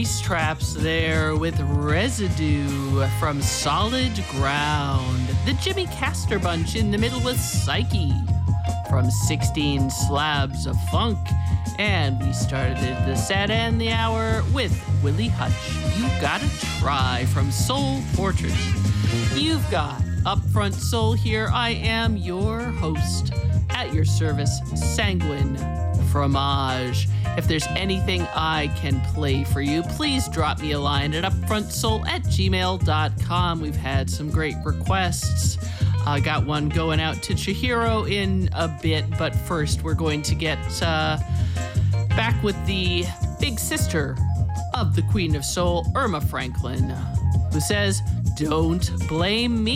Grease Traps there with Residue from Solid Ground. The Jimmy Castor Bunch in the middle with Psyche from 16 Slabs of Funk. And we started the set and the hour with Willie Hutch. You Gotta Try from Soul Fortress. You've got Upfront Soul here. I am your host, at your service, Sanguine Fromage. If there's anything I can play for you, please drop me a line at upfrontsoul@gmail.com. We've had some great requests. I got one going out to Chihiro in a bit, but first we're going to get back with the big sister of the Queen of Soul, Irma Franklin, who says, "Don't blame me."